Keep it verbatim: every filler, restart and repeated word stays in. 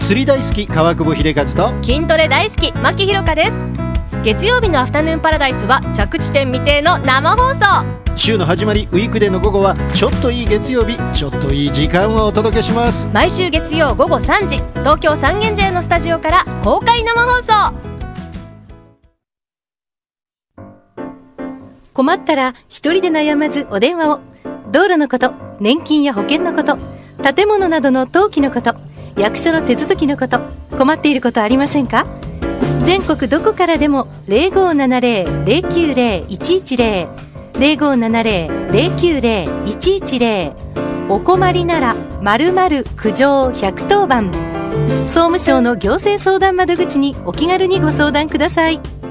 釣り大好き川久保秀和と筋トレ大好き牧ひろかです。月曜日のアフタヌーンパラダイスは着地点未定の生放送。 週の始まりウィークデーの午後はちょっといい月曜日、ちょっといい時間をお届けします。 毎週月曜午後さんじ、東京三軒茶屋のスタジオから公開生放送。 困ったら一人で悩まずお電話を。道路のこと、年金や保険のこと、建物などの登記のこと、役所の手続きのこと、困っていることありませんか？全国どこからでも ゼロごーななゼロ ゼロきゅうゼロ いちいちゼロ ゼロごーななゼロ ゼロきゅうゼロ いちいちゼロ。お困りなら〇〇苦情ひゃくとおばん。総務省の行政相談窓口にお気軽にご相談ください。